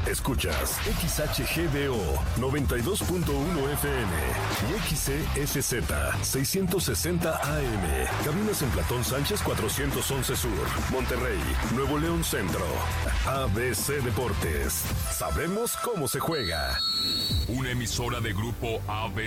Escuchas XHGBO 92.1 FM y XESZ 660 AM. Cabinas en Platón Sánchez 411 Sur, Monterrey, Nuevo León Centro. ABC Deportes. Sabemos cómo se juega. Una emisora de Grupo ABC.